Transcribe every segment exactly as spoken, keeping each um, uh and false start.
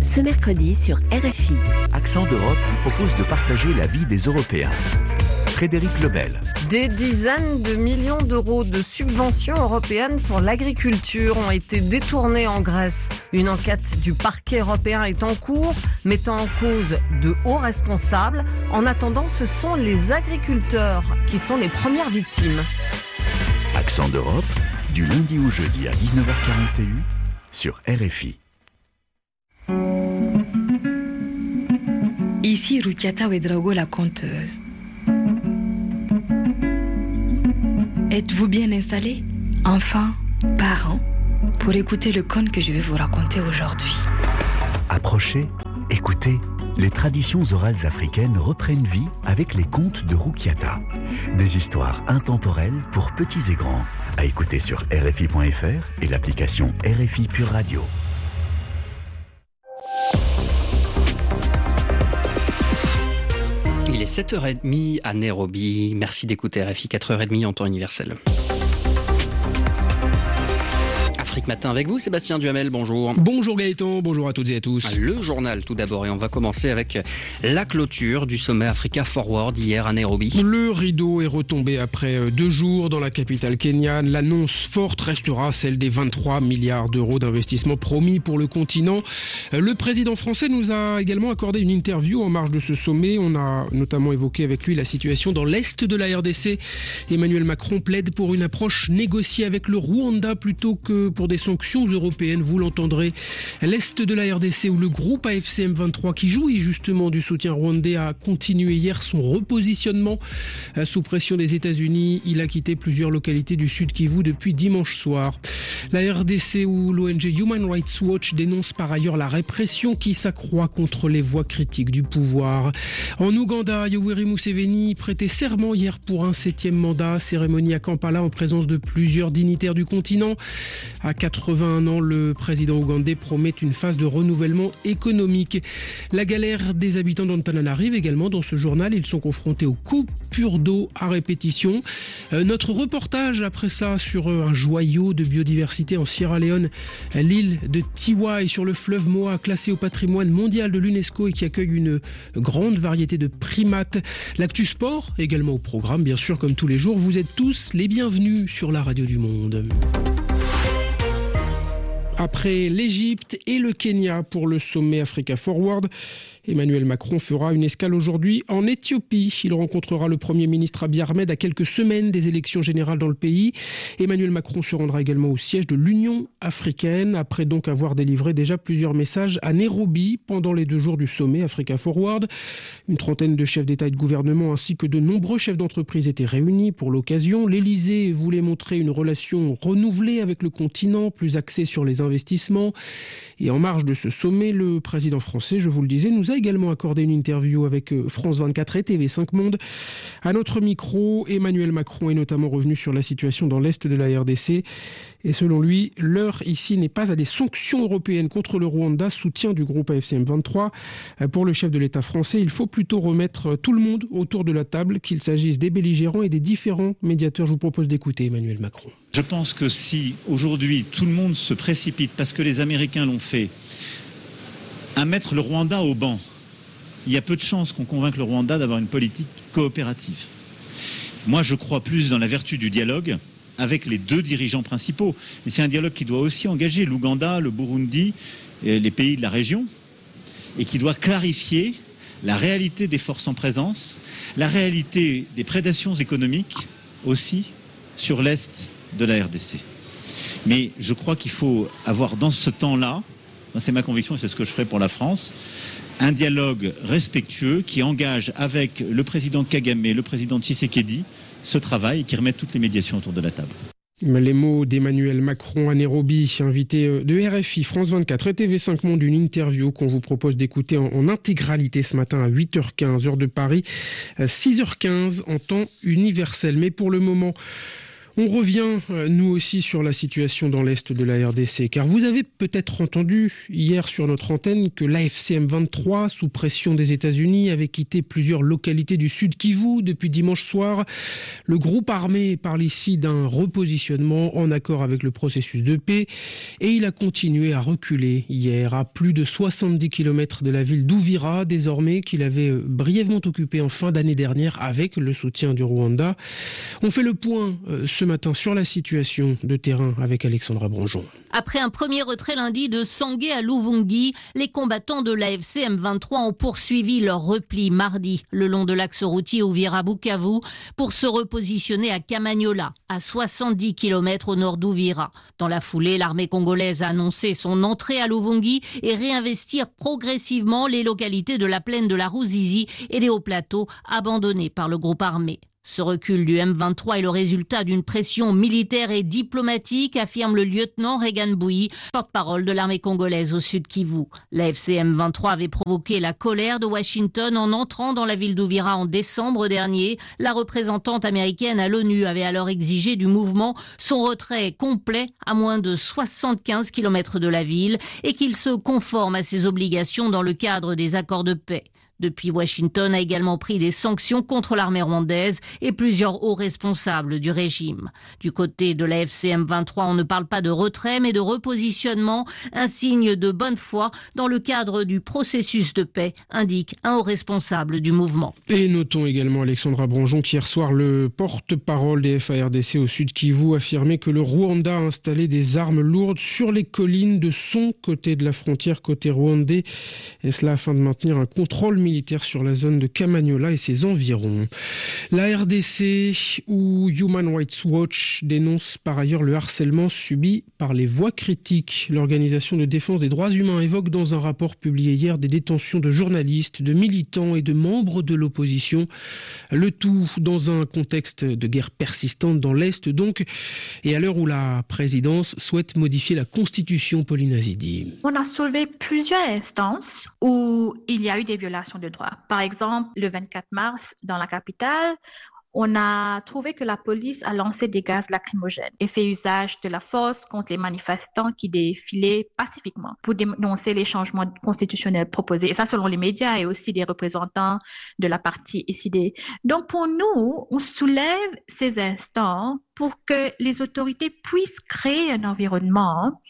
ce mercredi sur R F I. Accent d'Europe vous propose de partager la vie des Européens. Frédéric Lebel. Des dizaines de millions d'euros de subventions européennes pour l'agriculture ont été détournés en Grèce. Une enquête du parquet européen est en cours, mettant en cause de hauts responsables. En attendant, ce sont les agriculteurs qui sont les premières victimes. Accent d'Europe, du lundi au jeudi à dix-neuf heures quarante et un sur R F I. Ici Rukiata Ouedraogo, la conteuse. Êtes-vous bien installés, enfants, parents, pour écouter le conte que je vais vous raconter aujourd'hui? Approchez, écoutez. Les traditions orales africaines reprennent vie avec les contes de Rukiata. Des histoires intemporelles pour petits et grands. À écouter sur R F I point F R et l'application R F I Pure Radio. Il est sept heures trente à Nairobi. Merci d'écouter R F I, quatre heures trente en temps universel. Afrique Matin avec vous, Sébastien Duhamel, bonjour. Bonjour Gaëtan, bonjour à toutes et à tous. Le journal tout d'abord, et on va commencer avec la clôture du sommet Africa Forward hier à Nairobi. Le rideau est retombé après deux jours dans la capitale kenyane. L'annonce forte restera celle des vingt-trois milliards d'euros d'investissement promis pour le continent. Le président français nous a également accordé une interview en marge de ce sommet. On a notamment évoqué avec lui la situation dans l'est de la R D C. Emmanuel Macron plaide pour une approche négociée avec le Rwanda plutôt que pour des sanctions européennes, vous l'entendrez. L'Est de la R D C où le groupe A F C M vingt-trois qui jouit justement du soutien rwandais a continué hier son repositionnement sous pression des États-Unis. Il a quitté plusieurs localités du Sud Kivu depuis dimanche soir. La R D C où l'O N G Human Rights Watch dénonce par ailleurs la répression qui s'accroît contre les voix critiques du pouvoir. En Ouganda, Yoweri Museveni prêtait serment hier pour un septième mandat, cérémonie à Kampala en présence de plusieurs dignitaires du continent. À quatre-vingt-un ans, le président ougandais promet une phase de renouvellement économique. La galère des habitants d'Antananarive également dans ce journal. Ils sont confrontés aux coupures d'eau à répétition. Euh, notre reportage après ça sur un joyau de biodiversité en Sierra Leone, l'île de Tiwai sur le fleuve Moa, classée au patrimoine mondial de l'UNESCO et qui accueille une grande variété de primates. L'actu sport également au programme, bien sûr, comme tous les jours. Vous êtes tous les bienvenus sur la radio du monde. Après l'Égypte et le Kenya pour le sommet Africa Forward, Emmanuel Macron fera une escale aujourd'hui en Éthiopie. Il rencontrera le Premier ministre Abiy Ahmed à quelques semaines des élections générales dans le pays. Emmanuel Macron se rendra également au siège de l'Union africaine, après donc avoir délivré déjà plusieurs messages à Nairobi pendant les deux jours du sommet Africa Forward. Une trentaine de chefs d'État et de gouvernement ainsi que de nombreux chefs d'entreprise étaient réunis pour l'occasion. L'Élysée voulait montrer une relation renouvelée avec le continent, plus axée sur les investissements. Et en marge de ce sommet, le président français, je vous le disais, nous a également accordé une interview avec France vingt-quatre et T V cinq Monde. À notre micro, Emmanuel Macron est notamment revenu sur la situation dans l'Est de la R D C. Et selon lui, l'heure ici n'est pas à des sanctions européennes contre le Rwanda, soutien du groupe A F C M vingt-trois. Pour le chef de l'État français, il faut plutôt remettre tout le monde autour de la table, qu'il s'agisse des belligérants et des différents médiateurs. Je vous propose d'écouter Emmanuel Macron. Je pense que si aujourd'hui tout le monde se précipite, parce que les Américains l'ont fait, à mettre le Rwanda au banc, il y a peu de chances qu'on convainque le Rwanda d'avoir une politique coopérative. Moi, je crois plus dans la vertu du dialogue avec les deux dirigeants principaux. Et c'est un dialogue qui doit aussi engager l'Ouganda, le Burundi, et les pays de la région, et qui doit clarifier la réalité des forces en présence, la réalité des prédations économiques aussi sur l'Est de la R D C. Mais je crois qu'il faut avoir dans ce temps-là, c'est ma conviction et c'est ce que je ferai pour la France, un dialogue respectueux qui engage avec le président Kagame, le président Tshisekedi, ce travail et qui remette toutes les médiations autour de la table. Les mots d'Emmanuel Macron à Nairobi, invité de R F I, France vingt-quatre et T V cinq Monde, une interview qu'on vous propose d'écouter en, en intégralité ce matin à huit heures quinze, heure de Paris, six heures quinze en temps universel. Mais pour le moment, On revient, nous aussi, sur la situation dans l'Est de la R D C, car vous avez peut-être entendu hier sur notre antenne que l'A F C M vingt-trois, sous pression des États-Unis, avait quitté plusieurs localités du Sud Kivu depuis dimanche soir. Le groupe armé parle ici d'un repositionnement en accord avec le processus de paix, et il a continué à reculer hier à plus de soixante-dix kilomètres de la ville d'Uvira, désormais qu'il avait brièvement occupée en fin d'année dernière avec le soutien du Rwanda. On fait le point euh, ce matin sur la situation de terrain avec Alexandra Bronjon. Après un premier retrait lundi de Sangé à Luvungi, les combattants de l'A F C M vingt-trois ont poursuivi leur repli mardi le long de l'axe routier Uvira-Bukavu pour se repositionner à Kamanyola, à soixante-dix kilomètres au nord d'Uvira. Dans la foulée, l'armée congolaise a annoncé son entrée à Luvungi et réinvestir progressivement les localités de la plaine de la Ruzizi et des hauts plateaux abandonnés par le groupe armé. Ce recul du M vingt-trois est le résultat d'une pression militaire et diplomatique, affirme le lieutenant Regan Bouyi, porte-parole de l'armée congolaise au Sud Kivu. La F C M vingt-trois avait provoqué la colère de Washington en entrant dans la ville d'Uvira en décembre dernier. La représentante américaine à l'ONU avait alors exigé du mouvement son retrait complet à moins de soixante-quinze kilomètres de la ville et qu'il se conforme à ses obligations dans le cadre des accords de paix. Depuis, Washington a également pris des sanctions contre l'armée rwandaise et plusieurs hauts responsables du régime. Du côté de la F C M vingt-trois, on ne parle pas de retrait, mais de repositionnement, un signe de bonne foi dans le cadre du processus de paix, indique un haut responsable du mouvement. Et notons également Alexandra Bronjon qu'hier soir, le porte-parole des F A R D C au Sud Kivu affirmait que le Rwanda a installé des armes lourdes sur les collines de son côté de la frontière, côté rwandais, et cela afin de maintenir un contrôle militaire militaire sur la zone de Kamanyola et ses environs. La R D C ou Human Rights Watch dénonce par ailleurs le harcèlement subi par les voix critiques. L'organisation de défense des droits humains évoque dans un rapport publié hier des détentions de journalistes, de militants et de membres de l'opposition. Le tout dans un contexte de guerre persistante dans l'Est donc, et à l'heure où la présidence souhaite modifier la constitution. Pauline Azidi. On a soulevé plusieurs instances où il y a eu des violations de droits. Par exemple, le vingt-quatre mars, dans la capitale, on a trouvé que la police a lancé des gaz lacrymogènes et fait usage de la force contre les manifestants qui défilaient pacifiquement pour dénoncer les changements constitutionnels proposés. Et ça, selon les médias et aussi des représentants de la partie S I D. Donc, pour nous, on soulève ces instants pour que les autorités puissent créer un environnement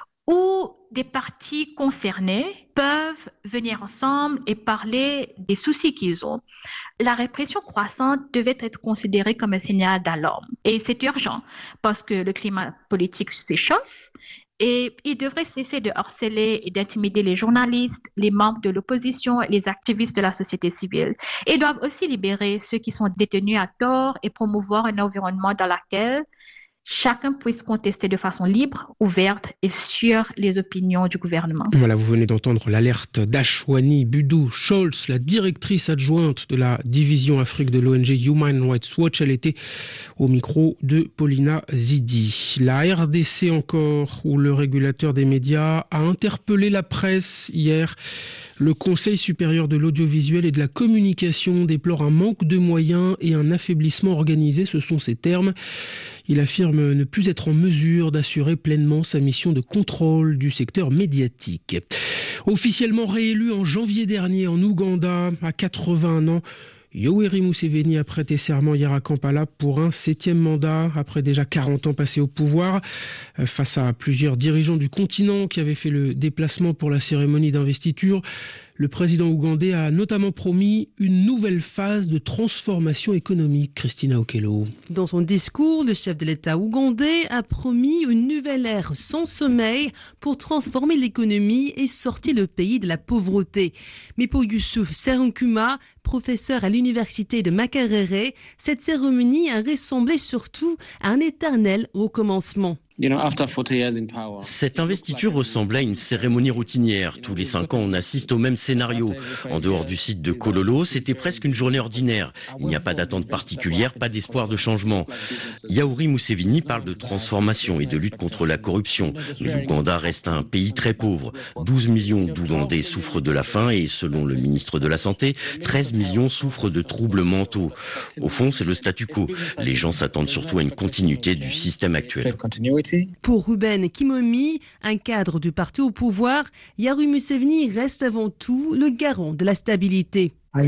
où des parties concernées peuvent venir ensemble et parler des soucis qu'ils ont. La répression croissante devait être considérée comme un signal d'alarme. Et c'est urgent parce que le climat politique s'échauffe et il devrait cesser de harceler et d'intimider les journalistes, les membres de l'opposition et les activistes de la société civile. Et ils doivent aussi libérer ceux qui sont détenus à tort et promouvoir un environnement dans lequel chacun puisse contester de façon libre, ouverte et sur les opinions du gouvernement. Voilà, vous venez d'entendre l'alerte d'Ashwani Budou Scholz, la directrice adjointe de la division Afrique de l'O N G Human Rights Watch. Elle était au micro de Paulina Zidi. La R D C encore, où le régulateur des médias a interpellé la presse hier. Le Conseil supérieur de l'audiovisuel et de la communication déplore un manque de moyens et un affaiblissement organisé, ce sont ses termes. Il affirme ne plus être en mesure d'assurer pleinement sa mission de contrôle du secteur médiatique. Officiellement réélu en janvier dernier en Ouganda, à quatre-vingt-un ans, Yoweri Museveni a prêté serment hier à Kampala pour un septième mandat, après déjà quarante ans passés au pouvoir. Face à plusieurs dirigeants du continent qui avaient fait le déplacement pour la cérémonie d'investiture, le président ougandais a notamment promis une nouvelle phase de transformation économique. Christina Okello. Dans son discours, le chef de l'État ougandais a promis une nouvelle ère sans sommeil pour transformer l'économie et sortir le pays de la pauvreté. Mais pour Youssouf Serunkuma, professeur à l'université de Makerere, cette cérémonie a ressemblé surtout à un éternel recommencement. Cette investiture ressemblait à une cérémonie routinière. Tous les cinq ans, on assiste au même scénario. En dehors du site de Kololo, c'était presque une journée ordinaire. Il n'y a pas d'attente particulière, pas d'espoir de changement. Yoweri Museveni parle de transformation et de lutte contre la corruption. Mais l'Ouganda reste un pays très pauvre. douze millions d'Ougandais souffrent de la faim et, selon le ministre de la Santé, treize six millions souffrent de troubles mentaux. Au fond, c'est le statu quo. Les gens s'attendent surtout à une continuité du système actuel. Pour Ruben Kimomi, un cadre du parti au pouvoir, Yoweri Museveni reste avant tout le garant de la stabilité.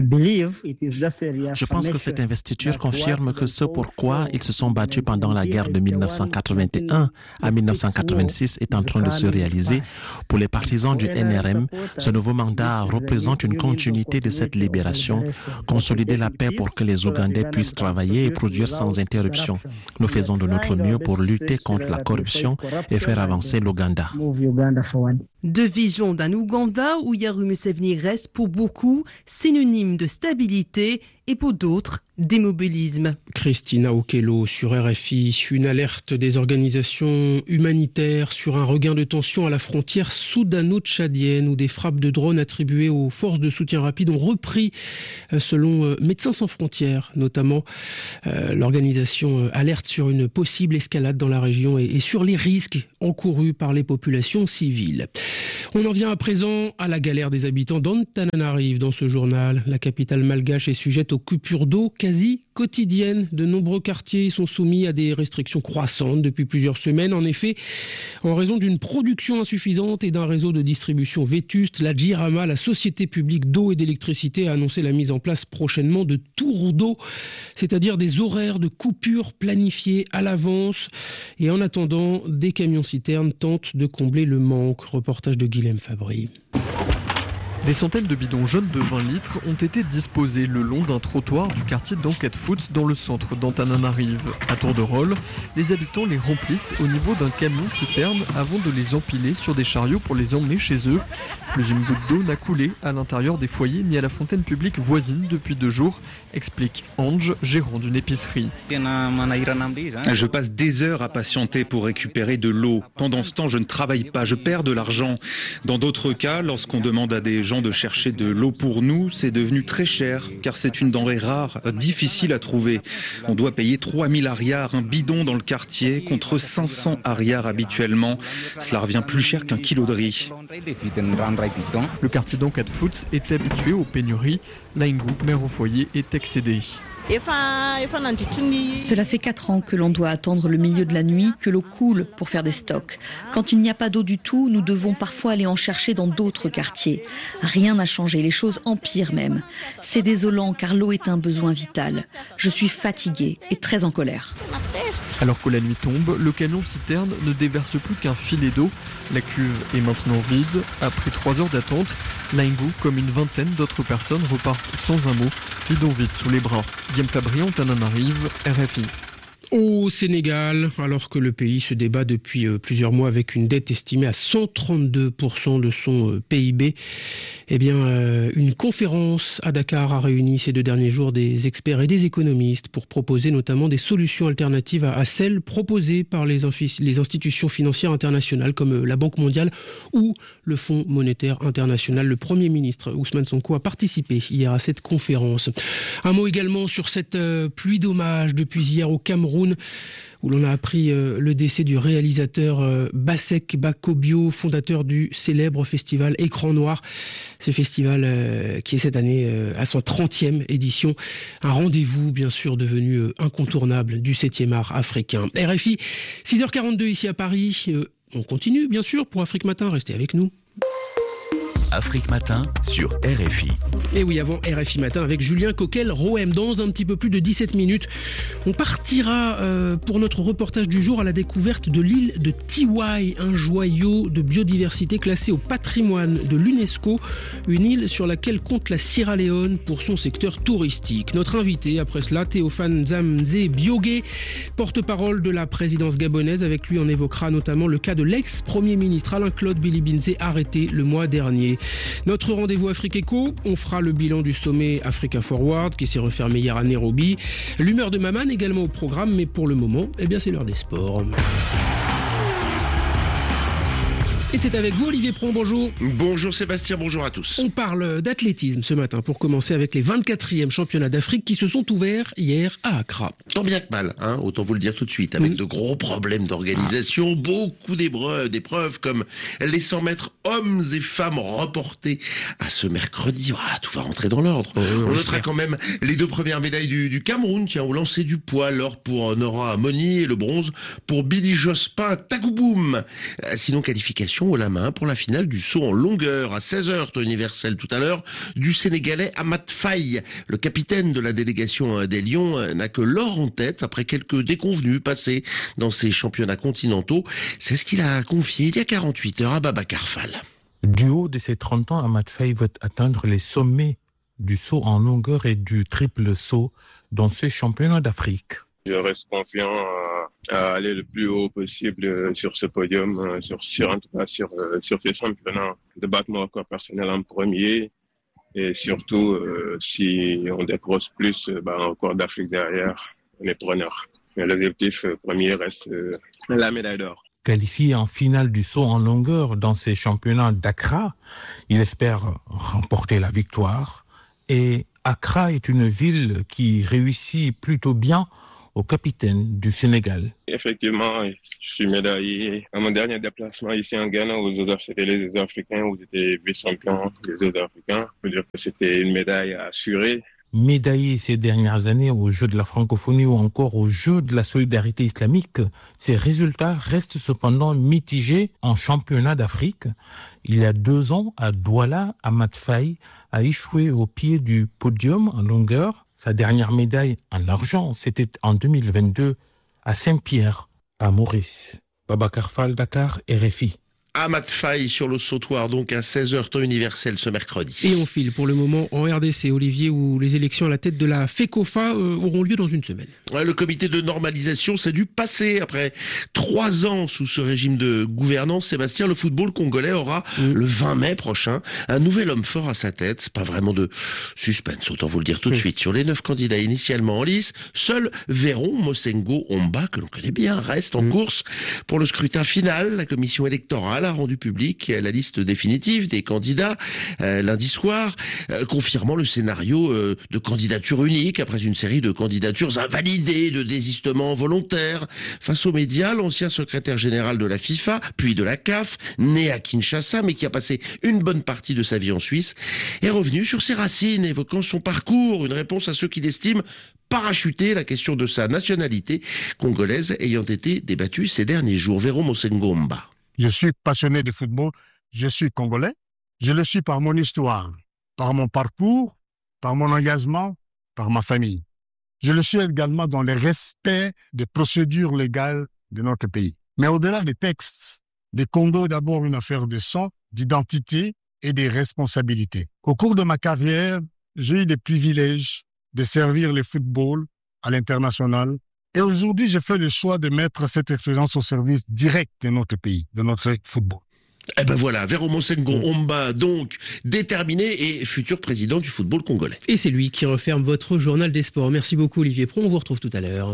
Je pense que cette investiture confirme que ce pourquoi ils se sont battus pendant la guerre de mille neuf cent quatre-vingt-un à mille neuf cent quatre-vingt-six est en train de se réaliser. Pour les partisans du N R M, ce nouveau mandat représente une continuité de cette libération, consolider la paix pour que les Ougandais puissent travailler et produire sans interruption. Nous faisons de notre mieux pour lutter contre la corruption et faire avancer l'Ouganda. Deux visions d'un Ouganda où Yoweri Museveni reste pour beaucoup synonyme de stabilité et pour d'autres d'immobilisme. Christina Okello sur R F I, une alerte des organisations humanitaires sur un regain de tension à la frontière soudano-tchadienne où des frappes de drones attribuées aux forces de soutien rapide ont repris selon Médecins sans frontières. Notamment, euh, l'organisation alerte sur une possible escalade dans la région et, et sur les risques encourus par les populations civiles. On en vient à présent à la galère des habitants d'Antananarive dans ce journal. La capitale malgache est sujette aux coupures d'eau quasi quotidiennes. De nombreux quartiers sont soumis à des restrictions croissantes depuis plusieurs semaines. En effet, en raison d'une production insuffisante et d'un réseau de distribution vétuste, la Jirama, la société publique d'eau et d'électricité, a annoncé la mise en place prochainement de tours d'eau, c'est-à-dire des horaires de coupure planifiés à l'avance. Et en attendant, des camions-citernes tentent de combler le manque. Reportage de Guilhem Fabry. Des centaines de bidons jaunes de vingt litres ont été disposés le long d'un trottoir du quartier d'Enquête Foots dans le centre d'Antananarive. À tour de rôle, les habitants les remplissent au niveau d'un camion-citerne avant de les empiler sur des chariots pour les emmener chez eux. Plus une goutte d'eau n'a coulé à l'intérieur des foyers ni à la fontaine publique voisine depuis deux jours, explique Ange, gérant d'une épicerie. Je passe des heures à patienter pour récupérer de l'eau. Pendant ce temps, je ne travaille pas, je perds de l'argent. Dans d'autres cas, lorsqu'on demande à des gens de chercher de l'eau pour nous, c'est devenu très cher, car c'est une denrée rare, difficile à trouver. On doit payer trois mille ariars un bidon dans le quartier, contre cinq cents ariars habituellement. Cela revient plus cher qu'un kilo de riz. Le quartier d'Enquête Foots est habitué aux pénuries. Laingu, mère au foyer, est excédée. Cela fait quatre ans que l'on doit attendre le milieu de la nuit que l'eau coule pour faire des stocks. Quand il n'y a pas d'eau du tout, nous devons parfois aller en chercher dans d'autres quartiers. Rien n'a changé, les choses empirent même. C'est désolant car l'eau est un besoin vital. Je suis fatiguée et très en colère. Alors que la nuit tombe, le camion-citerne ne déverse plus qu'un filet d'eau. La cuve est maintenant vide. Après trois heures d'attente, Laingu, comme une vingtaine d'autres personnes, repartent sans un mot, bidon vide sous les bras. Guillaume Fabry, Antananarive, R F I. Au Sénégal, alors que le pays se débat depuis plusieurs mois avec une dette estimée à cent trente-deux pour cent de son P I B, eh bien, une conférence à Dakar a réuni ces deux derniers jours des experts et des économistes pour proposer notamment des solutions alternatives à celles proposées par les, les institutions financières internationales comme la Banque mondiale ou le Fonds monétaire international. Le Premier ministre Ousmane Sonko a participé hier à cette conférence. Un mot également sur cette pluie d'hommages depuis hier au Cameroun, où l'on a appris euh, le décès du réalisateur euh, Bassek Bakobio, fondateur du célèbre festival Écran Noir. Ce festival euh, qui est cette année euh, à son trentième édition. Un rendez-vous bien sûr devenu euh, incontournable du septième art africain. R F I, six heures quarante-deux ici à Paris. Euh, on continue bien sûr pour Afrique Matin, restez avec nous. Afrique Matin sur R F I. Et oui, avant R F I Matin avec Julien Coquel-Rohem. Dans un petit peu plus de dix-sept minutes, on partira euh, pour notre reportage du jour à la découverte de l'île de Tiwai, un joyau de biodiversité classé au patrimoine de l'UNESCO, une île sur laquelle compte la Sierra Leone pour son secteur touristique. Notre invité, après cela, Théophane Zamzé Biogé, porte-parole de la présidence gabonaise. Avec lui, on évoquera notamment le cas de l'ex-premier ministre Alain-Claude Bilibinze, arrêté le mois dernier. Notre rendez-vous Afrique Éco, on fera le bilan du sommet Africa Forward qui s'est refermé hier à Nairobi. L'humeur de Maman également au programme, mais pour le moment, eh bien c'est l'heure des sports. Et c'est avec vous Olivier Pron, bonjour. Bonjour Sébastien, bonjour à tous. On parle d'athlétisme ce matin pour commencer avec les vingt-quatrièmes championnats d'Afrique qui se sont ouverts hier à Accra. Tant bien que mal, hein, autant vous le dire tout de suite, avec mmh. de gros problèmes d'organisation, ah. beaucoup d'épreuves, d'épreuves comme les cent mètres hommes et femmes reportés à ce mercredi. Ah, tout va rentrer dans l'ordre. Oh, on notera quand même les deux premières médailles du, du Cameroun, tiens, au lancer du poids, l'or pour Nora Moni et le bronze pour Billy Jospin Takouboum. Sinon, qualification au la main pour la finale du saut en longueur à seize heures, temps universel tout à l'heure, du Sénégalais Amat Faye. Le capitaine de la délégation des Lions n'a que l'or en tête après quelques déconvenues passées dans ces championnats continentaux. C'est ce qu'il a confié il y a quarante-huit heures à Babacar Fall. Du haut de ses trente ans, Amat Faye veut atteindre les sommets du saut en longueur et du triple saut dans ces championnats d'Afrique. Je reste confiant à aller le plus haut possible sur ce podium, sur, sur, en tout cas sur, sur ces championnats, de battre mon record personnel en premier et surtout, euh, si on décroche plus, ben, encore d'Afrique derrière, on est preneur. Mais l'objectif premier reste euh, la médaille d'or. Qualifié en finale du saut en longueur dans ces championnats d'Accra, il espère remporter la victoire. Et Accra est une ville qui réussit plutôt bien au capitaine du Sénégal. Effectivement, je suis médaillé. À mon dernier déplacement ici en Ghana, aux Jeux, c'était les Jeux africains où j'étais vice-champion des Jeux africains. Je veux dire que c'était une médaille assurée. Médaillé ces dernières années aux Jeux de la francophonie ou encore aux Jeux de la solidarité islamique, ces résultats restent cependant mitigés en championnat d'Afrique. Il y a deux ans, à Douala, Amat Faye a échoué au pied du podium en longueur. Sa dernière médaille en argent, c'était en deux mille vingt-deux à Saint-Pierre, à Maurice. Babacar Fall, Dakar, R F I. Amat Faye sur le sautoir, donc à seize heures, temps universel ce mercredi. Et on file pour le moment en R D C, Olivier, où les élections à la tête de la FECOFA euh, auront lieu dans une semaine. Ouais, le comité de normalisation, c'est dû passer. Après trois ans sous ce régime de gouvernance, Sébastien, le football congolais aura mmh. le vingt mai prochain un nouvel homme fort à sa tête. Pas vraiment de suspense, autant vous le dire tout de mmh. suite. Sur les neuf candidats initialement en lice, seul Véron Mosengo Omba, que l'on connaît bien, reste en mmh. course pour le scrutin final. La commission électorale a rendu public la liste définitive des candidats euh, lundi soir, euh, confirmant le scénario euh, de candidature unique après une série de candidatures invalidées, de désistements volontaires. Face aux médias, l'ancien secrétaire général de la FIFA, puis de la C A F, né à Kinshasa, mais qui a passé une bonne partie de sa vie en Suisse, est revenu sur ses racines, évoquant son parcours, une réponse à ceux qui l'estiment parachuter, la question de sa nationalité congolaise ayant été débattue ces derniers jours. Véron Mosengo Omba. Je suis passionné de football, je suis congolais, je le suis par mon histoire, par mon parcours, par mon engagement, par ma famille. Je le suis également dans le respect des procédures légales de notre pays. Mais au-delà des textes, le Congo est d'abord une affaire de sang, d'identité et de responsabilités. Au cours de ma carrière, j'ai eu le privilège de servir le football à l'international. Et aujourd'hui, je fais le choix de mettre cette expérience au service direct de notre pays, de notre football. Eh ben voilà, Véron Mosengo Omba, donc déterminé et futur président du football congolais. Et c'est lui qui referme votre journal des sports. Merci beaucoup Olivier Pron, on vous retrouve tout à l'heure.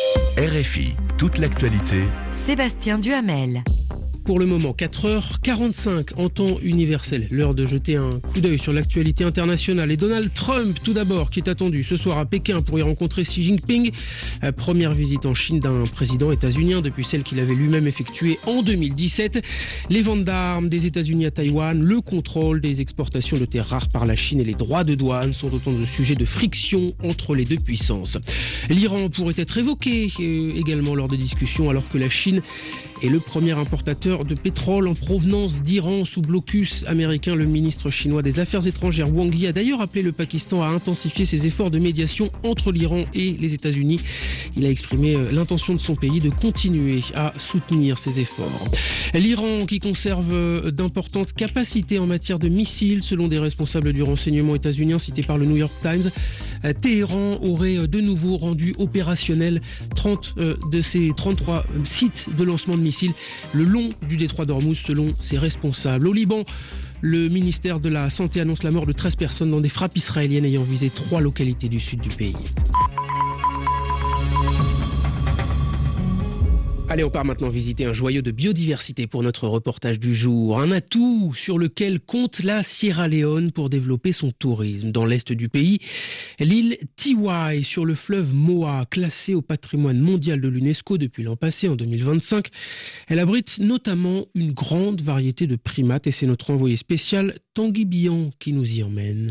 R F I, toute l'actualité. Sébastien Duhamel. Pour le moment, quatre heures quarante-cinq en temps universel. L'heure de jeter un coup d'œil sur l'actualité internationale. Et Donald Trump, tout d'abord, qui est attendu ce soir à Pékin pour y rencontrer Xi Jinping. Première visite en Chine d'un président états-unien depuis celle qu'il avait lui-même effectuée en deux mille dix-sept. Les ventes d'armes des États-Unis à Taïwan, le contrôle des exportations de terres rares par la Chine et les droits de douane sont autant de sujets de friction entre les deux puissances. L'Iran pourrait être évoqué euh, également lors des discussions alors que la Chine est le premier importateur de pétrole en provenance d'Iran sous blocus américain. Le ministre chinois des Affaires étrangères Wang Yi a d'ailleurs appelé le Pakistan à intensifier ses efforts de médiation entre l'Iran et les États-Unis. Il a exprimé l'intention de son pays de continuer à soutenir ces efforts. L'Iran qui conserve d'importantes capacités en matière de missiles, selon des responsables du renseignement états-unien cités par le New York Times. Téhéran aurait de nouveau rendu opérationnel trente de ses trente-trois sites de lancement de missiles le long du détroit d'Ormuz selon ses responsables. Au Liban, le ministère de la Santé annonce la mort de treize personnes dans des frappes israéliennes ayant visé trois localités du sud du pays. Allez, on part maintenant visiter un joyau de biodiversité pour notre reportage du jour. Un atout sur lequel compte la Sierra Leone pour développer son tourisme. Dans l'est du pays, l'île Tiwai sur le fleuve Moa, classée au patrimoine mondial de l'UNESCO depuis l'an passé, en deux mille vingt-cinq. Elle abrite notamment une grande variété de primates et c'est notre envoyé spécial Tanguy Bihan qui nous y emmène.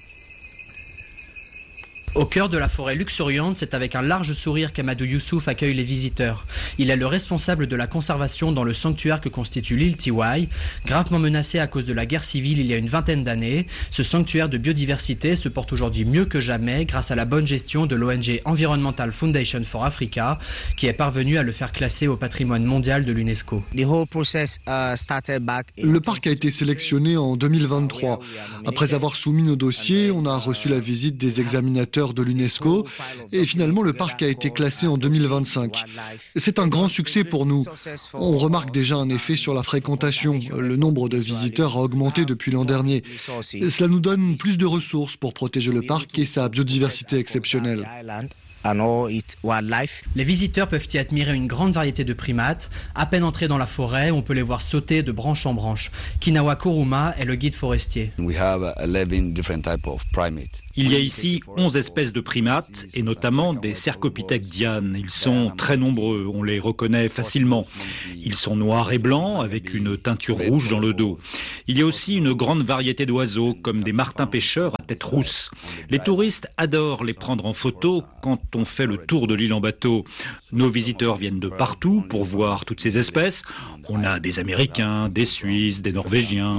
Au cœur de la forêt luxuriante, c'est avec un large sourire qu'Amadou Youssouf accueille les visiteurs. Il est le responsable de la conservation dans le sanctuaire que constitue l'île Tiwai. Gravement menacé à cause de la guerre civile il y a une vingtaine d'années, ce sanctuaire de biodiversité se porte aujourd'hui mieux que jamais grâce à la bonne gestion de l'O N G Environmental Foundation for Africa, qui est parvenue à le faire classer au patrimoine mondial de l'UNESCO. Le parc a été sélectionné en deux mille vingt-trois. Après avoir soumis nos dossiers, on a reçu la visite des examinateurs de l'UNESCO et finalement le parc a été classé en deux mille vingt-cinq. C'est un grand succès pour nous. On remarque déjà un effet sur la fréquentation. Le nombre de visiteurs a augmenté depuis l'an dernier. Cela nous donne plus de ressources pour protéger le parc et sa biodiversité exceptionnelle. Les visiteurs peuvent y admirer une grande variété de primates. À peine entrés dans la forêt, on peut les voir sauter de branche en branche. Kinawa Kuruma est le guide forestier. Il y a ici onze espèces de primates, et notamment des cercopithèques dianes. Ils sont très nombreux, on les reconnaît facilement. Ils sont noirs et blancs, avec une teinture rouge dans le dos. Il y a aussi une grande variété d'oiseaux, comme des martins pêcheurs à tête rousse. Les touristes adorent les prendre en photo quand on fait le tour de l'île en bateau. Nos visiteurs viennent de partout pour voir toutes ces espèces. On a des Américains, des Suisses, des Norvégiens.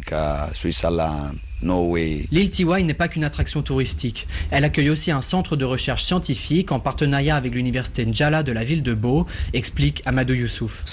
L'île Tiwai n'est pas qu'une attraction touristique. Elle accueille aussi un centre de recherche scientifique en partenariat avec l'université Njala de la ville de Bo, explique Amadou Youssouf.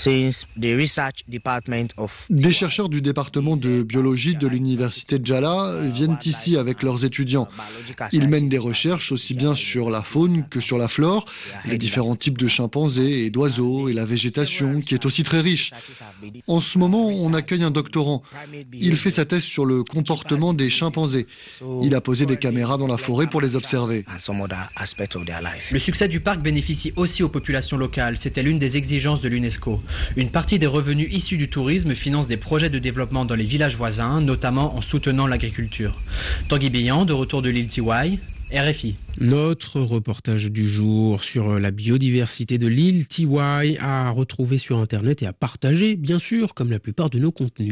Des chercheurs du département de biologie de l'université Njala viennent ici avec leurs étudiants. Ils mènent des recherches aussi bien sur la faune que sur la flore, les différents types de chimpanzés et d'oiseaux et la végétation qui est aussi très riche. En ce moment, on accueille un doctorant. Il fait sa thèse sur le comportement des chimpanzés. Il a posé des caméras dans la forêt pour les observer. Le succès du parc bénéficie aussi aux populations locales. C'était l'une des exigences de l'UNESCO. Une partie des revenus issus du tourisme finance des projets de développement dans les villages voisins, notamment en soutenant l'agriculture. Tanguy Bihan, de retour de l'île Tiwai, R F I. Notre reportage du jour sur la biodiversité de l'île Tiwai à retrouver sur Internet et à partager, bien sûr, comme la plupart de nos contenus.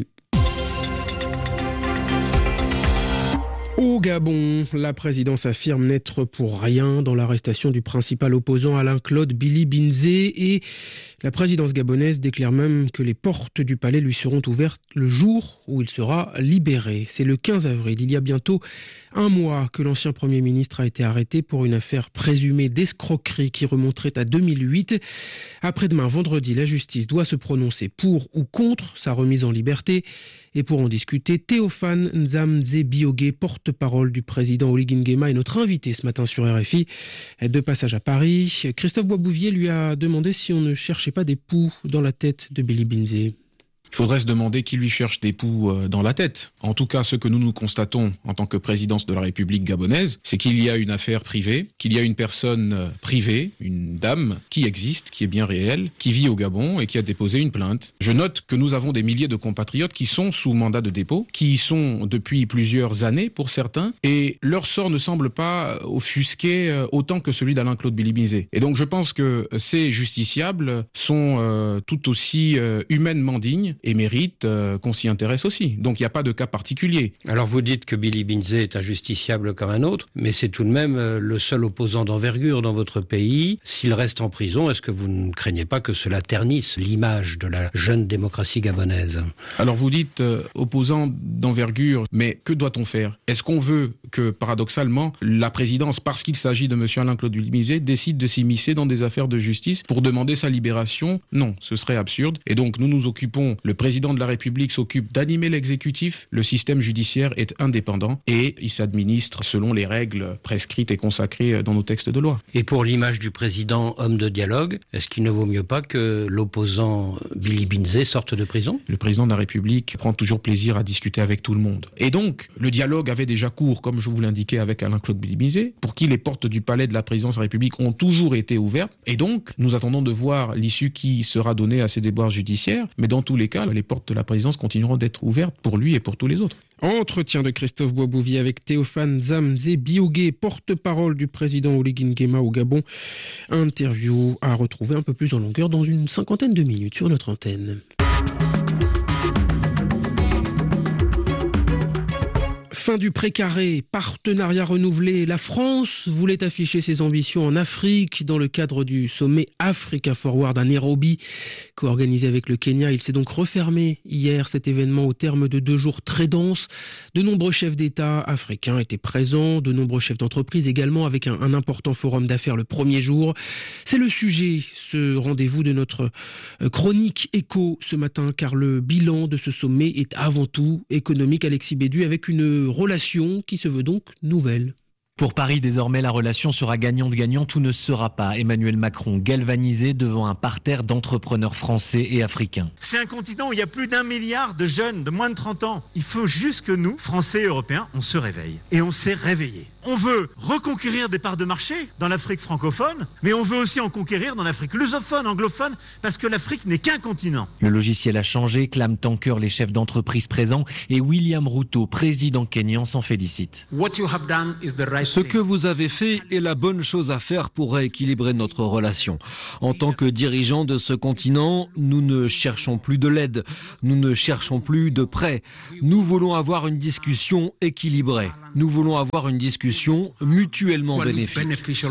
Au Gabon, la présidence affirme n'être pour rien dans l'arrestation du principal opposant Alain-Claude Billy Binzé et la présidence gabonaise déclare même que les portes du palais lui seront ouvertes le jour où il sera libéré. C'est le quinze avril, il y a bientôt un mois que l'ancien Premier ministre a été arrêté pour une affaire présumée d'escroquerie qui remonterait à deux mille huit. Après-demain, vendredi, la justice doit se prononcer pour ou contre sa remise en liberté. Et pour en discuter, Théophane Nzamze Biogué, porte-parole du président Oligui Nguema, est notre invité ce matin sur R F I. De passage à Paris, Christophe Boisbouvier lui a demandé si on ne cherchait pas des poux dans la tête de Billy Binzé. Il faudrait se demander qui lui cherche des poux dans la tête. En tout cas, ce que nous nous constatons en tant que présidence de la République gabonaise, c'est qu'il y a une affaire privée, qu'il y a une personne privée, une dame qui existe, qui est bien réelle, qui vit au Gabon et qui a déposé une plainte. Je note que nous avons des milliers de compatriotes qui sont sous mandat de dépôt, qui y sont depuis plusieurs années pour certains, et leur sort ne semble pas offusqué autant que celui d'Alain-Claude Billy Binzé. Et donc je pense que ces justiciables sont euh, tout aussi euh, humainement dignes et mérite euh, qu'on s'y intéresse aussi. Donc il n'y a pas de cas particulier. Alors vous dites que Billy Binzé est un justiciable comme un autre, mais c'est tout de même euh, le seul opposant d'envergure dans votre pays. S'il reste en prison, est-ce que vous ne craignez pas que cela ternisse l'image de la jeune démocratie gabonaise? Alors vous dites euh, opposant d'envergure, mais que doit-on faire? Est-ce qu'on veut que, paradoxalement, la présidence, parce qu'il s'agit de M. Alain-Claude Billy Binzé, décide de s'immiscer dans des affaires de justice pour demander sa libération? Non, ce serait absurde. Et donc nous nous occupons Le président de la République s'occupe d'animer l'exécutif, le système judiciaire est indépendant et il s'administre selon les règles prescrites et consacrées dans nos textes de loi. Et pour l'image du président homme de dialogue, est-ce qu'il ne vaut mieux pas que l'opposant Billy Binze sorte de prison ? Le président de la République prend toujours plaisir à discuter avec tout le monde. Et donc, le dialogue avait déjà cours, comme je vous l'indiquais avec Alain-Claude Billy Binze, pour qui les portes du palais de la présidence de la République ont toujours été ouvertes. Et donc, nous attendons de voir l'issue qui sera donnée à ces déboires judiciaires. Mais dans tous les cas, les portes de la présidence continueront d'être ouvertes pour lui et pour tous les autres. Entretien de Christophe Boisbouvier avec Théophane Zamzé Biogué, porte-parole du président Oligui Nguema au Gabon. Interview à retrouver un peu plus en longueur dans une cinquantaine de minutes sur notre antenne. Fin du précaré, partenariat renouvelé. La France voulait afficher ses ambitions en Afrique dans le cadre du sommet Africa Forward à Nairobi, co-organisé avec le Kenya. Il s'est donc refermé hier, cet événement, au terme de deux jours très denses. De nombreux chefs d'État africains étaient présents, de nombreux chefs d'entreprise également, avec un, un important forum d'affaires le premier jour. C'est le sujet, ce rendez-vous de notre chronique éco ce matin, car le bilan de ce sommet est avant tout économique. Alexis Bédu, avec une relation qui se veut donc nouvelle. Pour Paris, désormais, la relation sera gagnante-gagnante ou ne sera pas. Emmanuel Macron galvanisé devant un parterre d'entrepreneurs français et africains. C'est un continent où il y a plus d'un milliard de jeunes de moins de trente ans. Il faut juste que nous, Français et Européens, on se réveille. Et on s'est réveillés. On veut reconquérir des parts de marché dans l'Afrique francophone, mais on veut aussi en conquérir dans l'Afrique lusophone, anglophone, parce que l'Afrique n'est qu'un continent. Le logiciel a changé, clament en chœur les chefs d'entreprise présents, et William Ruto, président kényan, s'en félicite. Ce que vous avez fait est la bonne chose à faire pour rééquilibrer notre relation. En tant que dirigeants de ce continent, nous ne cherchons plus de l'aide, nous ne cherchons plus de prêts. Nous voulons avoir une discussion équilibrée. Nous voulons avoir une discussion mutuellement bénéfique.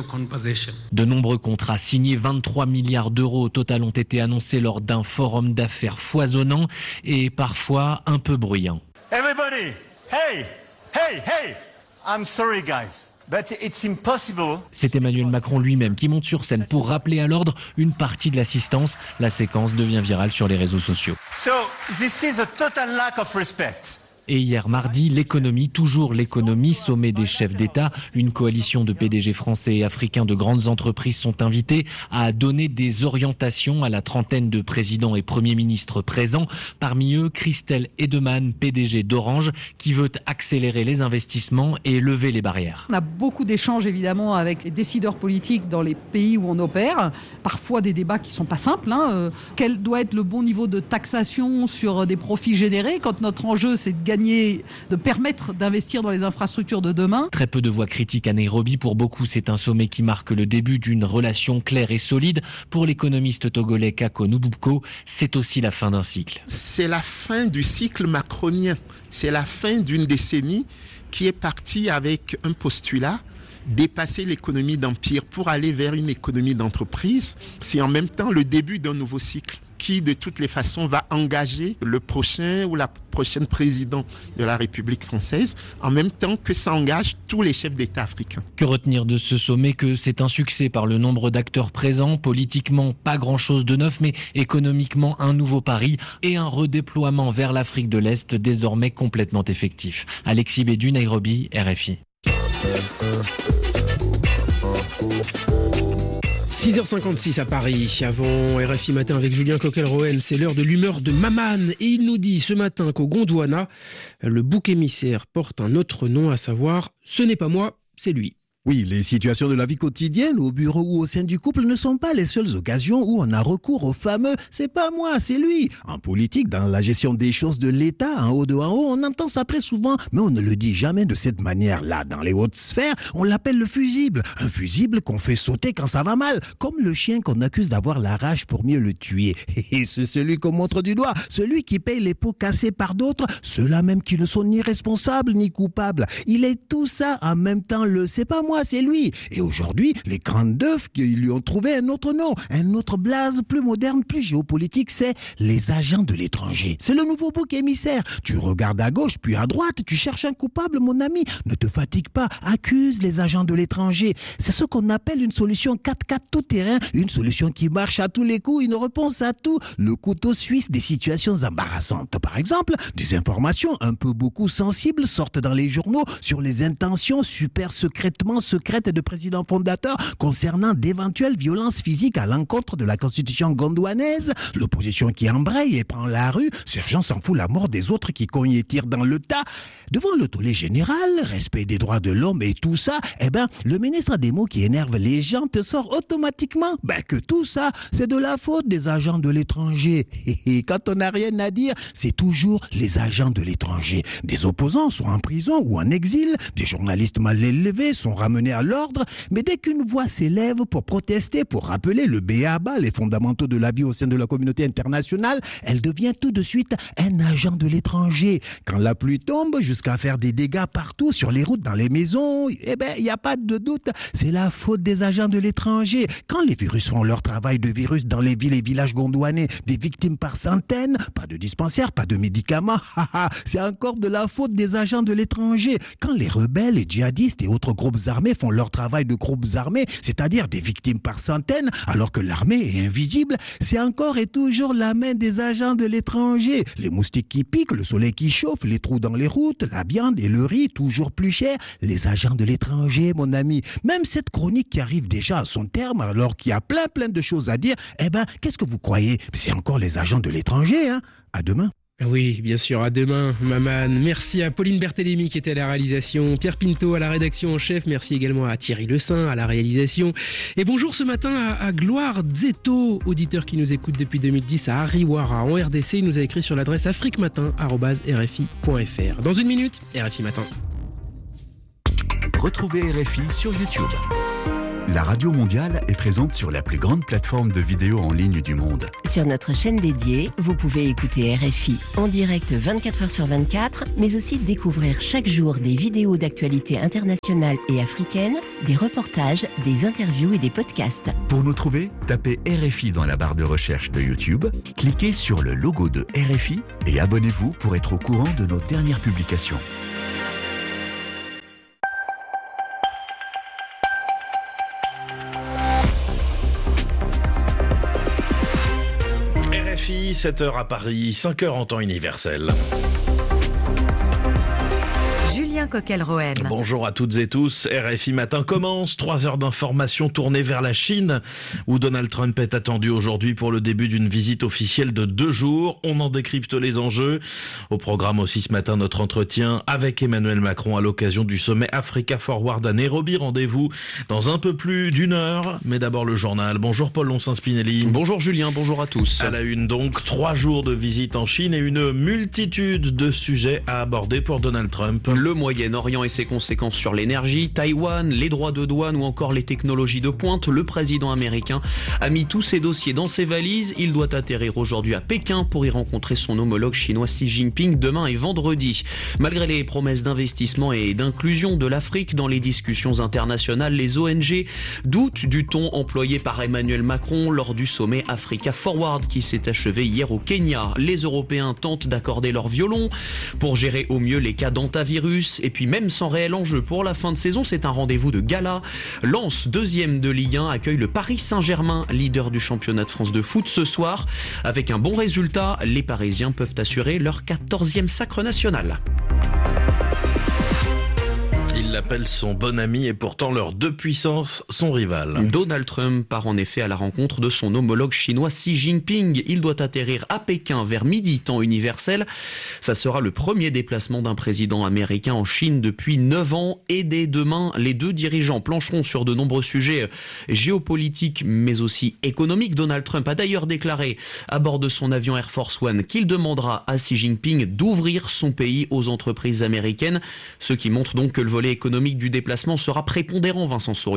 De nombreux contrats signés, vingt-trois milliards d'euros au total, ont été annoncés lors d'un forum d'affaires foisonnant et parfois un peu bruyant. Everybody, hey, hey, hey, I'm sorry guys. But it's impossible. C'est Emmanuel Macron lui-même qui monte sur scène pour rappeler à l'ordre une partie de l'assistance. La séquence devient virale sur les réseaux sociaux. So, this is a total lack of respect. Et hier mardi, l'économie, toujours l'économie, sommet des chefs d'État. Une coalition de P D G français et africains de grandes entreprises sont invités à donner des orientations à la trentaine de présidents et premiers ministres présents. Parmi eux, Christelle Edeman, P D G d'Orange, qui veut accélérer les investissements et lever les barrières. On a beaucoup d'échanges évidemment avec les décideurs politiques dans les pays où on opère. Parfois des débats qui sont pas simples. Hein. Euh, quel doit être le bon niveau de taxation sur des profits générés quand notre enjeu c'est de gagner de permettre d'investir dans les infrastructures de demain. Très peu de voix critiques à Nairobi. Pour beaucoup, c'est un sommet qui marque le début d'une relation claire et solide. Pour l'économiste togolais Kako Nububko, c'est aussi la fin d'un cycle. C'est la fin du cycle macronien. C'est la fin d'une décennie qui est partie avec un postulat: dépasser l'économie d'empire pour aller vers une économie d'entreprise. C'est en même temps le début d'un nouveau cycle qui, de toutes les façons, va engager le prochain ou la prochaine président de la République française, en même temps que ça engage tous les chefs d'État africains. Que retenir de ce sommet? Que c'est un succès par le nombre d'acteurs présents. Politiquement, pas grand-chose de neuf, mais économiquement, un nouveau pari et un redéploiement vers l'Afrique de l'Est désormais complètement effectif. Alexis Bédu, Nairobi, R F I. six heures cinquante-six à Paris, avant R F I Matin avec Julien Coquel-Rohen, c'est l'heure de l'humeur de Maman et il nous dit ce matin qu'au Gondwana, le bouc émissaire porte un autre nom, à savoir « ce n'est pas moi, c'est lui ». Oui, les situations de la vie quotidienne, au bureau ou au sein du couple, ne sont pas les seules occasions où on a recours au fameux « c'est pas moi, c'est lui ». En politique, dans la gestion des choses de l'État, en haut de en haut, on entend ça très souvent, mais on ne le dit jamais de cette manière-là. Dans les hautes sphères, on l'appelle le fusible. Un fusible qu'on fait sauter quand ça va mal, comme le chien qu'on accuse d'avoir la rage pour mieux le tuer. Et c'est celui qu'on montre du doigt, celui qui paye les pots cassés par d'autres, ceux-là même qui ne sont ni responsables ni coupables. Il est tout ça en même temps le « c'est pas moi ». moi, c'est lui. Et aujourd'hui, les grandes d'œufs qui lui ont trouvé un autre nom, un autre blaze plus moderne, plus géopolitique, c'est les agents de l'étranger. C'est le nouveau bouc émissaire. Tu regardes à gauche, puis à droite, tu cherches un coupable, mon ami. Ne te fatigue pas, accuse les agents de l'étranger. C'est ce qu'on appelle une solution quatre quatre tout terrain, une solution qui marche à tous les coups, une réponse à tout. Le couteau suisse des situations embarrassantes. Par exemple, des informations un peu beaucoup sensibles sortent dans les journaux sur les intentions super secrètement secrètes de président fondateur concernant d'éventuelles violences physiques à l'encontre de la constitution gondouanaise. L'opposition qui embraye et prend la rue, Sergent s'en fout la mort des autres qui cognent et tirent dans le tas. Devant le tollé général, respect des droits de l'homme et tout ça, eh ben, le ministre des mots qui énerve les gens te sort automatiquement ben, que tout ça, c'est de la faute des agents de l'étranger. Et quand on n'a rien à dire, c'est toujours les agents de l'étranger. Des opposants sont en prison ou en exil, des journalistes mal élevés sont ramenés à l'ordre, mais dès qu'une voix s'élève pour protester, pour rappeler le b a ba, les fondamentaux de la vie au sein de la communauté internationale, elle devient tout de suite un agent de l'étranger. Quand la pluie tombe jusqu'à faire des dégâts partout sur les routes, dans les maisons, eh ben, il n'y a pas de doute, c'est la faute des agents de l'étranger. Quand les virus font leur travail de virus dans les villes et villages gondouanais, des victimes par centaines, pas de dispensaires, pas de médicaments, c'est encore de la faute des agents de l'étranger. Quand les rebelles, les djihadistes et autres groupes armés font leur travail de groupes armés, c'est-à-dire des victimes par centaines, alors que l'armée est invisible, c'est encore et toujours la main des agents de l'étranger. Les moustiques qui piquent, le soleil qui chauffe, les trous dans les routes, la viande et le riz toujours plus cher, les agents de l'étranger, mon ami. Même cette chronique qui arrive déjà à son terme, alors qu'il y a plein plein de choses à dire, eh ben, qu'est-ce que vous croyez? C'est encore les agents de l'étranger, hein? À demain. Oui, bien sûr, à demain, Maman. Merci à Pauline Berthélémy qui était à la réalisation, Pierre Pinto à la rédaction en chef, merci également à Thierry Le Saint à la réalisation. Et bonjour ce matin à, à Gloire Zeto, auditeur qui nous écoute depuis deux mille dix à Ariwara en R D C. Il nous a écrit sur l'adresse afriquematin arobase r f i point f r. Dans une minute, R F I Matin. Retrouvez R F I sur YouTube. La Radio Mondiale est présente sur la plus grande plateforme de vidéos en ligne du monde. Sur notre chaîne dédiée, vous pouvez écouter R F I en direct vingt-quatre heures sur vingt-quatre, mais aussi découvrir chaque jour des vidéos d'actualité internationale et africaine, des reportages, des interviews et des podcasts. Pour nous trouver, tapez R F I dans la barre de recherche de YouTube, cliquez sur le logo de R F I et abonnez-vous pour être au courant de nos dernières publications. sept heures à Paris, cinq heures en temps universel. Julien Coquel-Rohem. Bonjour à toutes et tous. R F I Matin commence. Trois heures d'information tournées vers la Chine, où Donald Trump est attendu aujourd'hui pour le début d'une visite officielle de deux jours. On en décrypte les enjeux. Au programme aussi ce matin, notre entretien avec Emmanuel Macron à l'occasion du sommet Africa Forward à Nairobi. Rendez-vous dans un peu plus d'une heure. Mais d'abord le journal. Bonjour Paul Lonsin-Spinelli. Bonjour Julien, bonjour à tous. À la une donc, trois jours de visite en Chine et une multitude de sujets à aborder pour Donald Trump. Le Moyen-Orient et ses conséquences sur l'énergie, Taïwan, les droits de douane ou encore les technologies de pointe, le président américain a mis tous ses dossiers dans ses valises. Il doit atterrir aujourd'hui à Pékin pour y rencontrer son homologue chinois Xi Jinping demain et vendredi. Malgré les promesses d'investissement et d'inclusion de l'Afrique dans les discussions internationales, les O N G doutent du ton employé par Emmanuel Macron lors du sommet Africa Forward qui s'est achevé hier au Kenya. Les Européens tentent d'accorder leur violon pour gérer au mieux les cas d'antavirus. Et puis même sans réel enjeu pour la fin de saison, c'est un rendez-vous de gala. Lens, deuxième de Ligue un, accueille le Paris Saint-Germain, leader du championnat de France de foot ce soir. Avec un bon résultat, les Parisiens peuvent assurer leur quatorzième sacre national. Il l'appelle son bon ami et pourtant leurs deux puissances sont rivales. Donald Trump part en effet à la rencontre de son homologue chinois Xi Jinping. Il doit atterrir à Pékin vers midi, temps universel. Ça sera le premier déplacement d'un président américain en Chine depuis neuf ans. Et dès demain, les deux dirigeants plancheront sur de nombreux sujets géopolitiques mais aussi économiques. Donald Trump a d'ailleurs déclaré à bord de son avion Air Force One qu'il demandera à Xi Jinping d'ouvrir son pays aux entreprises américaines. Ce qui montre donc que le volet économique du déplacement sera prépondérant, Vincent Souriau.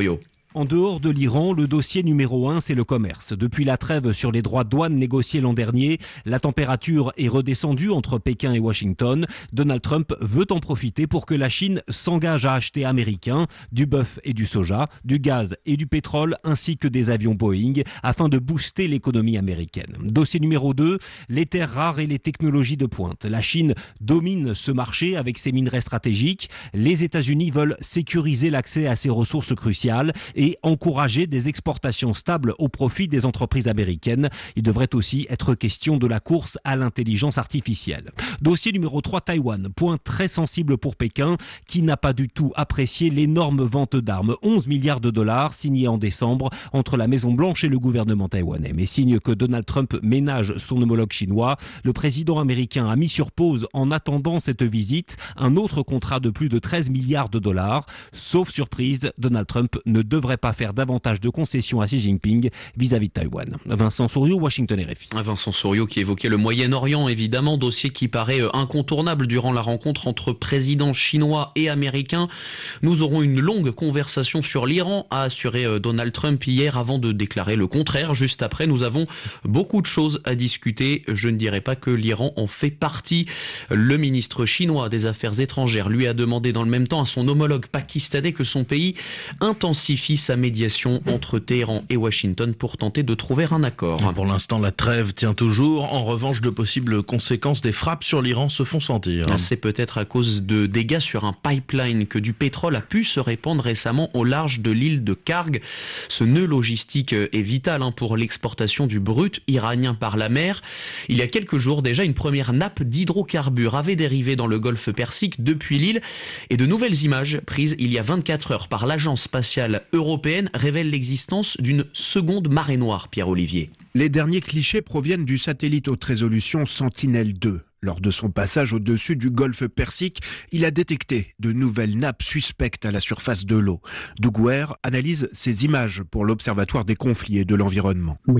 En dehors de l'Iran, le dossier numéro un, c'est le commerce. Depuis la trêve sur les droits de douane négociée l'an dernier, la température est redescendue entre Pékin et Washington. Donald Trump veut en profiter pour que la Chine s'engage à acheter américain du bœuf et du soja, du gaz et du pétrole, ainsi que des avions Boeing, afin de booster l'économie américaine. Dossier numéro deux, les terres rares et les technologies de pointe. La Chine domine ce marché avec ses minerais stratégiques. Les États-Unis veulent sécuriser l'accès à ces ressources cruciales et encourager des exportations stables au profit des entreprises américaines. Il devrait aussi être question de la course à l'intelligence artificielle. Dossier numéro trois, Taïwan. Point très sensible pour Pékin, qui n'a pas du tout apprécié l'énorme vente d'armes. onze milliards de dollars signés en décembre entre la Maison-Blanche et le gouvernement taïwanais. Mais signe que Donald Trump ménage son homologue chinois, le président américain a mis sur pause, en attendant cette visite, un autre contrat de plus de treize milliards de dollars. Sauf surprise, Donald Trump ne devrait pas faire davantage de concessions à Xi Jinping vis-à-vis de Taïwan. Vincent Souriau, Washington R F I. Vincent Souriau qui évoquait le Moyen-Orient, évidemment, dossier qui paraît incontournable durant la rencontre entre présidents chinois et américains. Nous aurons une longue conversation sur l'Iran, a assuré Donald Trump hier avant de déclarer le contraire. Juste après, nous avons beaucoup de choses à discuter. Je ne dirais pas que l'Iran en fait partie. Le ministre chinois des Affaires étrangères lui a demandé dans le même temps à son homologue pakistanais que son pays intensifie sa médiation entre Téhéran et Washington pour tenter de trouver un accord. Pour l'instant, la trêve tient toujours. En revanche, de possibles conséquences des frappes sur l'Iran se font sentir. C'est peut-être à cause de dégâts sur un pipeline que du pétrole a pu se répandre récemment au large de l'île de Karg. Ce nœud logistique est vital pour l'exportation du brut iranien par la mer. Il y a quelques jours déjà, une première nappe d'hydrocarbures avait dérivé dans le golfe Persique depuis l'île et de nouvelles images prises il y a vingt-quatre heures par l'agence spatiale européenne révèlent l'existence d'une seconde marée noire, Pierre-Olivier. Les derniers clichés proviennent du satellite haute résolution Sentinelle deux. Lors de son passage au-dessus du golfe Persique, il a détecté de nouvelles nappes suspectes à la surface de l'eau. Doug Ware analyse ces images pour l'Observatoire des conflits et de l'environnement. On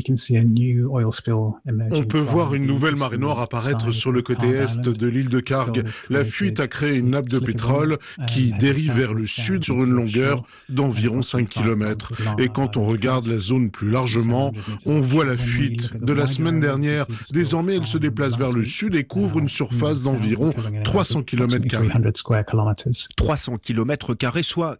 peut voir une nouvelle marée noire apparaître sur le côté est de l'île de Karg. La fuite a créé une nappe de pétrole qui dérive vers le sud sur une longueur d'environ cinq kilomètres. Et quand on regarde la zone plus largement, on voit la fuite de la semaine dernière. Désormais, elle se déplace vers le sud et couvre une surface d'environ trois cents kilomètres carrés. trois cents kilomètres carrés, soit